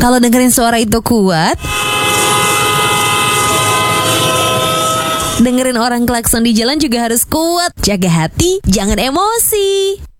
Kalau dengerin suara itu kuat, dengerin orang klakson di jalan juga harus kuat. Jaga hati, jangan emosi.